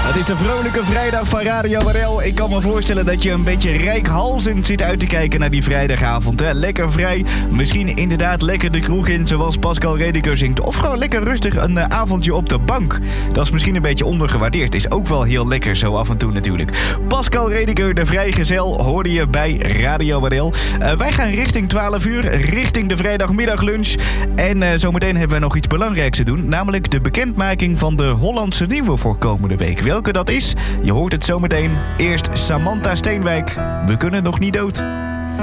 Het is de vrolijke vrijdag van Radio Warel. Ik kan me voorstellen dat je een beetje reikhalzend zit uit te kijken naar die vrijdagavond. Hè? Lekker vrij, misschien inderdaad lekker de kroeg in zoals Pascal Rediker zingt. Of gewoon lekker rustig een avondje op de bank. Dat is misschien een beetje ondergewaardeerd. Is ook wel heel lekker zo af en toe natuurlijk. Pascal Rediker, de vrijgezel, hoorde je bij Radio Warel. Wij gaan richting 12 uur, richting de vrijdagmiddaglunch. En zometeen hebben we nog iets belangrijks te doen. Namelijk de bekendmaking van de Hollandse Nieuwe voor komende week. Welke dat is, je hoort het zometeen. Eerst Samantha Steenwijk. We kunnen nog niet dood.